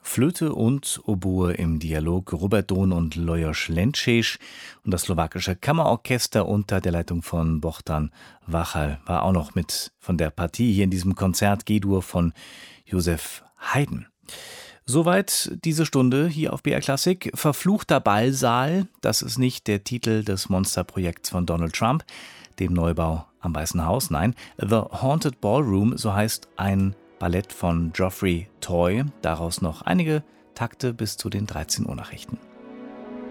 Flöte und Oboe im Dialog Robert Dohn und Lajos Lenčeš und das slowakische Kammerorchester unter der Leitung von Bohdan Vachal war auch noch mit von der Partie hier in diesem Konzert G-Dur von Joseph Haydn. Soweit diese Stunde hier auf BR Klassik. Verfluchter Ballsaal, das ist nicht der Titel des Monsterprojekts von Donald Trump, dem Neubau am Weißen Haus. Nein, The Haunted Ballroom, so heißt ein Ballett von Geoffrey Toy. Daraus noch einige Takte bis zu den 13 Uhr Nachrichten.